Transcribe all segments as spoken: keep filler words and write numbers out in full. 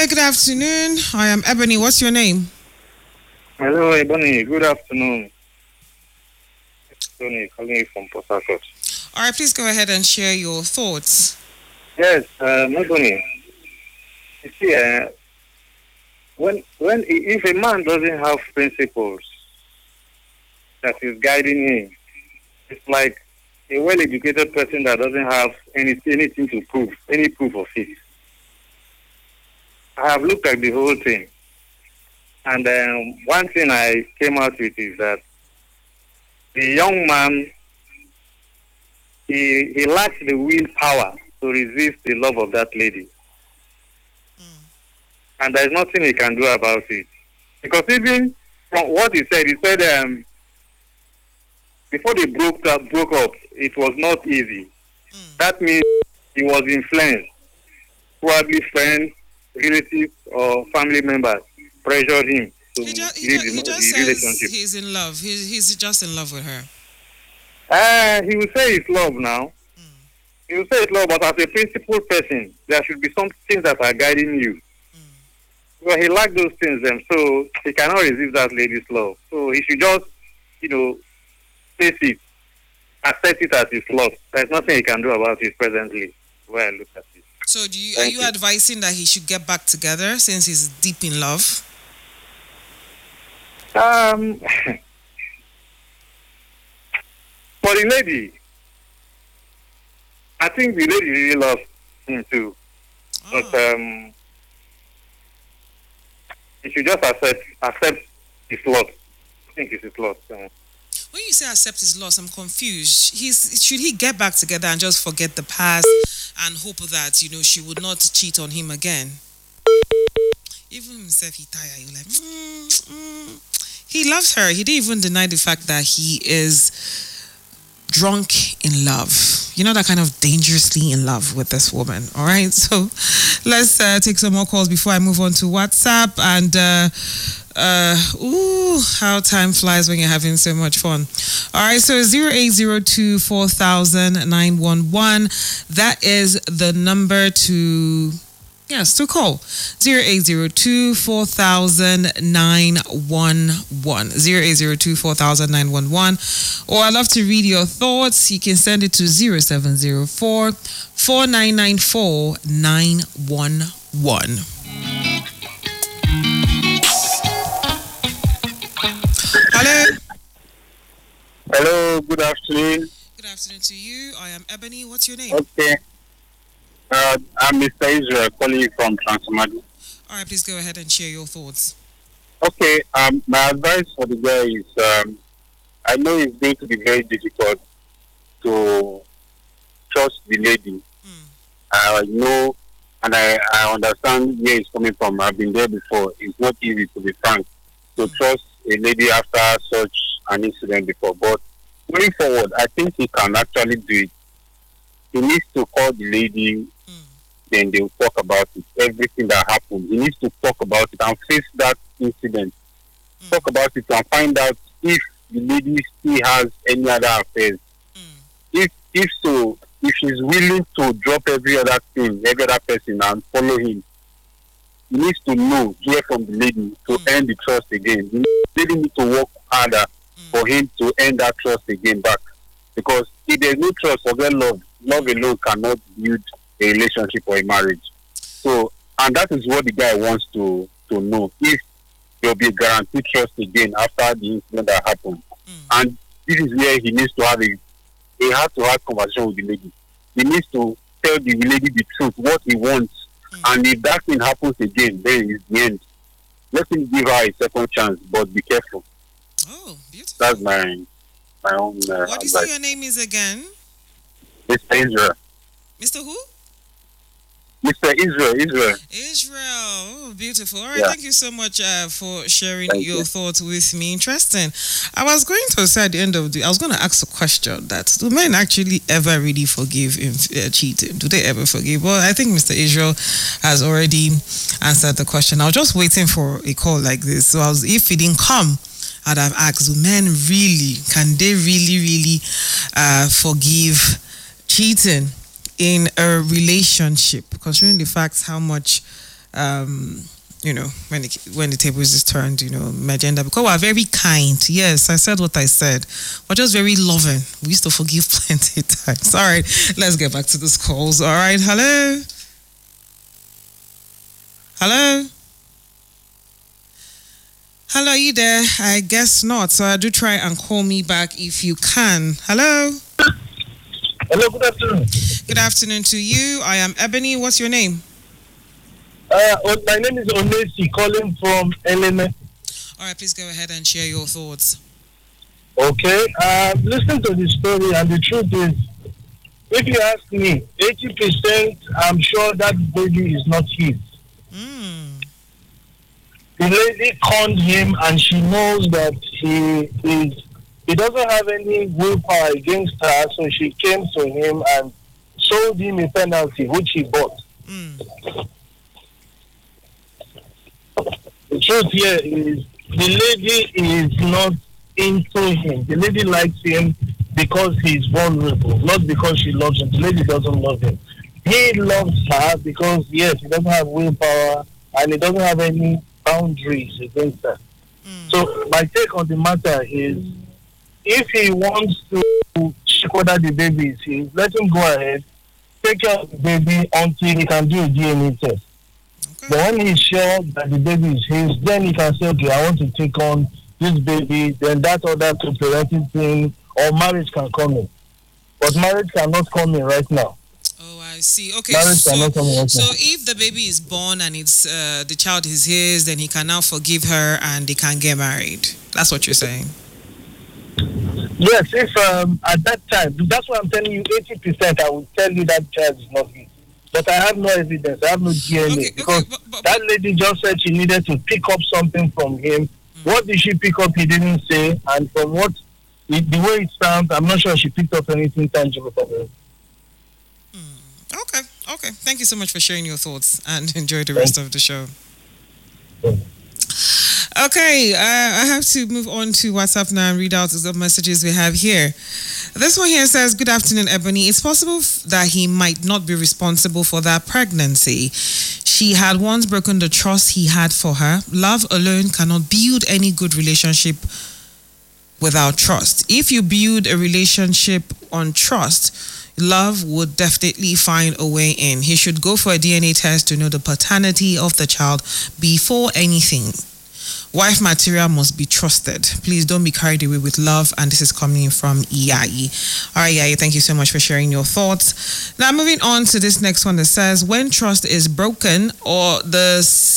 Hello, good afternoon. I am Ebony. What's your name? Hello, Ebony. Good afternoon. Tony calling you from Port Harcourt. All right, please go ahead and share your thoughts. Yes, um, Ebony. You see, uh, when when if a man doesn't have principles that is guiding him, it's like a well-educated person that doesn't have any anything to prove, any proof of it. I have looked at the whole thing, and um, one thing I came out with is that the young man, he he lacks the willpower to resist the love of that lady, mm. and there is nothing he can do about it. Because even from what he said, he said um, before they broke up, broke up, it was not easy. Mm. That means he was influenced, probably friends, relatives, or family members pressured him to he just, he leave just, the, he just the says relationship. He's in love. He's, he's just in love with her. Uh, he will say it's love now. Mm. He will say it's love, but as a principled person, there should be some things that are guiding you. Mm. Well, he lacked those things, then, so he cannot resist that lady's love. So he should just, you know, face it, accept it as his love. There's nothing he can do about it presently, where I look at it. So do you, are you, you advising that he should get back together since he's deep in love? Um, for the lady, I think the lady really loves him too. Oh. But um, he should just accept accept his loss. I think it's his loss. So. When you say accept his loss, I'm confused. He's should he get back together and just forget the past and hope that, you know, she would not cheat on him again? Even himself, he tired. You're like, mm, mm. He loves her. He didn't even deny the fact that he is drunk in love. You know, that kind of dangerously in love with this woman. All right. So let's uh, take some more calls before I move on to WhatsApp. And uh, uh, ooh, how time flies when you're having so much fun. All right. So zero eight zero two four thousand nine one one. That is the number to. Yes, to call zero eight zero two four thousand nine one one zero eight zero two four thousand nine one one, or I'd love to read your thoughts. You can send it to zero seven zero four four nine nine four nine one one. Hello. Hello. Good afternoon. Good afternoon to you. I am Ebony. What's your name? Okay. Uh, I'm Mister Israel calling you from Transmadu. All right, please go ahead and share your thoughts. Okay, um, my advice for the guy is, um, I know it's going to be very difficult to trust the lady. Mm. I know and I, I understand where it's coming from. I've been there before. It's not easy, to be frank, to mm. trust a lady after such an incident before. But going forward, I think he can actually do it. He needs to call the lady, mm. then they'll talk about it, everything that happened. He needs to talk about it and face that incident. Mm. Talk about it and find out if the lady still has any other affairs. Mm. If if so, if she's willing to drop every other thing, every other person and follow him, he needs to know, hear from the lady to mm. earn the trust again. The lady needs to work harder mm. for him to earn that trust again back. Because if there's no trust, forget love. Love alone cannot build a relationship or a marriage. So, and that is what the guy wants to, to know. If there'll be guaranteed trust again after the incident that happened. Mm. And this is where he needs to have a, he has to have conversation with the lady. He needs to tell the lady the truth, what he wants. Mm. And if that thing happens again, then it's the end. Let him give her a second chance, but be careful. Oh, beautiful. That's my, my own uh, What do you advice. say your name is again? Mister Israel. Mister who? Mister Israel, Israel. Israel. Oh, beautiful. All right, yeah. Thank you so much uh, for sharing Thank your you. thoughts with me. Interesting. I was going to say at the end of the I was going to ask a question that do men actually ever really forgive in uh, cheating? Do they ever forgive? Well, I think Mister Israel has already answered the question. I was just waiting for a call like this. So I was, if it didn't come, I'd have asked, do men really, can they really, really uh, forgive cheating in a relationship, considering the fact how much um, you know, when the, when the tables is turned, you know, my gender, because we're very kind. Yes, I said what I said. We're just very loving. We used to forgive plenty of times. All right, let's get back to those calls. All right, hello. Hello. Hello, are you there? I guess not. So I do try and call me back if you can. Hello. Hello, good afternoon. Good afternoon to you. I am Ebony. What's your name? Uh, my name is Onesi, calling from Eleme. All right, please go ahead and share your thoughts. Okay. Uh, listen to the story, and the truth is, if you ask me, eighty percent, I'm sure that baby is not his. Mm. The lady conned him, and she knows that he is. He doesn't have any willpower against her, so she came to him and sold him a penalty, which he bought. Mm. The truth here is the lady is not into him. The lady likes him because he's vulnerable, not because she loves him. The lady doesn't love him. He loves her because, yes, he doesn't have willpower and he doesn't have any boundaries against her. Mm. So my take on the matter is, if he wants to check whether the baby is his, let him go ahead, take care of the baby until he can do a D N A test. Okay. But when he's sure that the baby is his, then he can say, okay, I want to take on this baby, then that other co-parenting thing or marriage can come in. But marriage cannot come in right now. Oh, I see. Okay, Marriage so, cannot come in right so now. if the baby is born and it's uh, the child is his, then he can now forgive her and they can get married. That's what you're saying. Yes, if um, at that time, that's why I'm telling you, eighty percent, I will tell you that child is not his. But I have no evidence, I have no D N A. Okay, because okay, but, but, that lady just said she needed to pick up something from him. Mm. What did she pick up? He didn't say. And from what, the, the way it sounds, I'm not sure she picked up anything tangible from him. Mm. Okay, okay. Thank you so much for sharing your thoughts and enjoy the rest of the show. Thank you. Okay, uh, I have to move on to WhatsApp now and read out the messages we have here. This one here says, good afternoon, Ebony. It's possible f- that he might not be responsible for that pregnancy. She had once broken the trust he had for her. Love alone cannot build any good relationship without trust. If you build a relationship on trust, love would definitely find a way in. He should go for a D N A test to know the paternity of the child before anything. Wife material must be trusted. Please don't be carried away with love. And this is coming from Iyai. All right, Iyai, thank you so much for sharing your thoughts. Now, moving on to this next one that says, when trust is broken or the,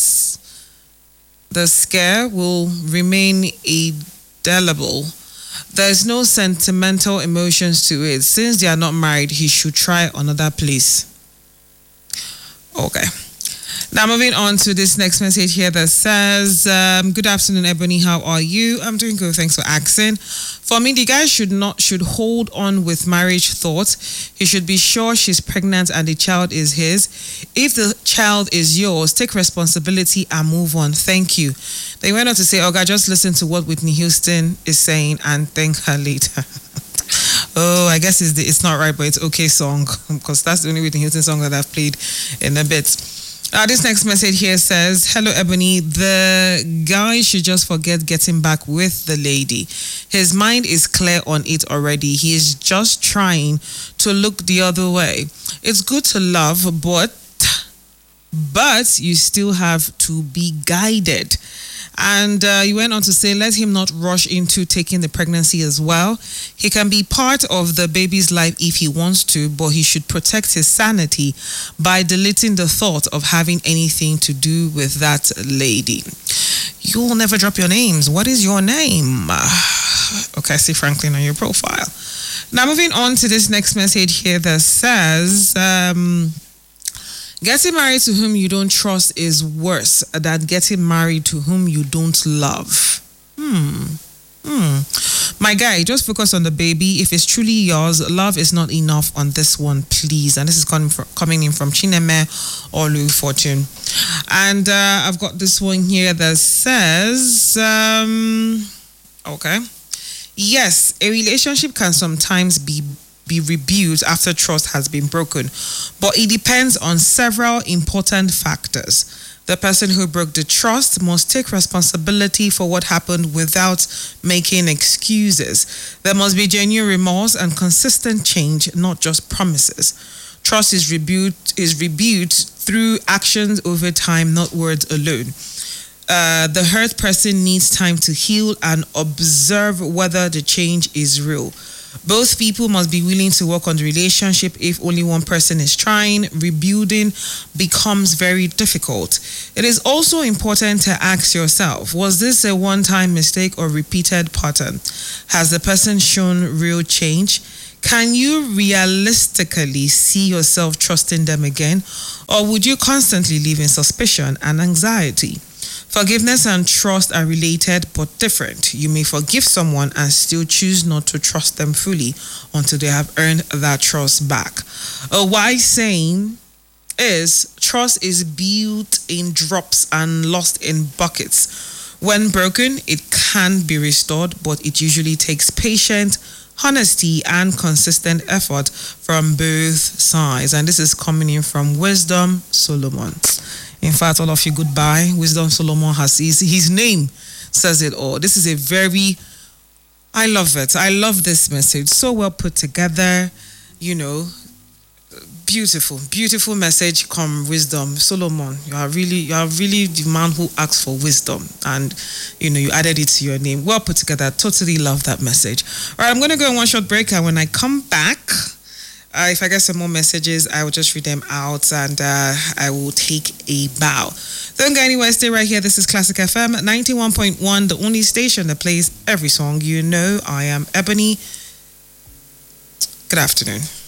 the scare will remain indelible, there's no sentimental emotions to it. Since they are not married, he should try another place. Okay. Now, moving on to this next message here that says, um, good afternoon, Ebony. How are you? I'm doing good. Thanks for asking. For me, the guy should not should hold on with marriage thoughts. He should be sure she's pregnant and the child is his. If the child is yours, take responsibility and move on. Thank you. They went on to say, Oga, just listen to what Whitney Houston is saying and thank her later. Oh, I guess it's, the, it's not right, but it's okay song because that's the only Whitney Houston song that I've played in a bit. Uh, this next message here says, hello, Ebony. The guy should just forget getting back with the lady. His mind is clear on it already. He is just trying to look the other way. It's good to love, but, but you still have to be guided. And uh, you went on to say, let him not rush into taking the pregnancy as well. He can be part of the baby's life if he wants to, but he should protect his sanity by deleting the thought of having anything to do with that lady. You will never drop your names. What is your name? Okay, I see Franklin on your profile. Now, moving on to this next message here that says, um, getting married to whom you don't trust is worse than getting married to whom you don't love. Hmm. Hmm. My guy, just focus on the baby. If it's truly yours, love is not enough on this one, please. And this is coming from, coming in from Chineme Olu Fortune. And uh, I've got this one here that says, um, okay. Yes, a relationship can sometimes be be rebuilt after trust has been broken, but it depends on several important factors. The person who broke the trust must take responsibility for what happened without making excuses. There must be genuine remorse and consistent change, not just promises. Trust is rebuilt is rebuilt through actions over time, not words alone. Uh, the hurt person needs time to heal and observe whether the change is real. Both people must be willing to work on the relationship. If only one person is trying, rebuilding becomes very difficult. It is also important to ask yourself, was this a one-time mistake or repeated pattern? Has the person shown real change? Can you realistically see yourself trusting them again? Or would you constantly live in suspicion and anxiety? Forgiveness and trust are related but different. You may forgive someone and still choose not to trust them fully until they have earned that trust back. A wise saying is, trust is built in drops and lost in buckets. When broken, it can be restored, but it usually takes patience, honesty, and consistent effort from both sides. And this is coming in from Wisdom Solomon. In fact, all of you, goodbye. Wisdom Solomon has his, his name says it all. This is a very, I love it. I love this message. So well put together, you know, beautiful, beautiful message come Wisdom Solomon. You are really, you are really the man who asks for wisdom, and you know, you added it to your name. Well put together. Totally love that message. All right, I'm going to go on one short break, and when I come back, Uh, if I get some more messages, I will just read them out, and uh, I will take a bow. Don't go anywhere. Stay right here. This is Classic F M ninety-one point one, the only station that plays every song you know. I am Ebony. Good afternoon.